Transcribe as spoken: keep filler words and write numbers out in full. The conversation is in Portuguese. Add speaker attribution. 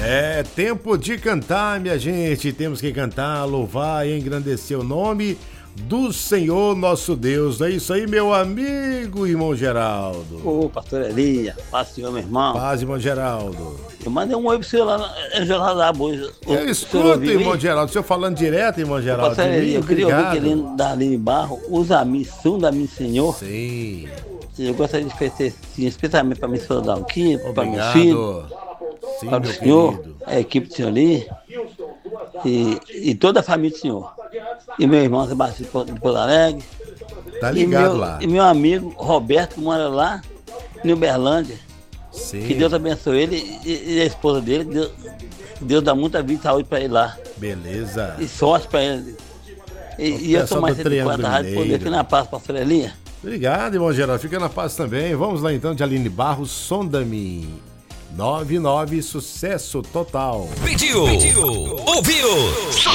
Speaker 1: É tempo de cantar, minha gente. Temos que cantar, louvar e engrandecer o nome do Senhor nosso Deus. É isso aí, meu amigo, irmão Geraldo.
Speaker 2: Ô, pastor Elias, paz, senhor, meu irmão.
Speaker 1: Paz, irmão Geraldo.
Speaker 2: Eu mandei um oi pro senhor lá na Jornal da Boa.
Speaker 1: Eu escuto, irmão Geraldo. O senhor falando direto, irmão Geraldo.
Speaker 2: Pastor Elias, eu queria ouvir aquele da Aline Barro, usa a missão da minha senhor.
Speaker 1: Sim.
Speaker 2: Eu gostaria de oferecer, sim, especialmente para minha esposa Dalquinha, para meu
Speaker 1: Obrigado.
Speaker 2: filho,
Speaker 1: Sim,
Speaker 2: para o
Speaker 1: meu
Speaker 2: senhor,
Speaker 1: querido.
Speaker 2: a equipe do senhor ali e, e toda a família do senhor. E meu irmão Sebastião de Porto Alegre.
Speaker 1: Tá
Speaker 2: e
Speaker 1: ligado
Speaker 2: meu,
Speaker 1: lá.
Speaker 2: E meu amigo Roberto, que mora lá em Uberlândia.
Speaker 1: Sim.
Speaker 2: Que Deus abençoe ele e, e a esposa dele. Que Deus, que Deus dá muita vida e saúde para ele lá.
Speaker 1: Beleza.
Speaker 2: E sorte para ele. E, e eu sou mais cedo de quatro rádio poder aqui na paz, pastor Elinha.
Speaker 1: Obrigado, irmão Geraldo. Fica na paz também. Vamos lá então de Aline Barros, Sonda-me. nove nove, sucesso total.
Speaker 3: Pediu, Pediu. ouviu.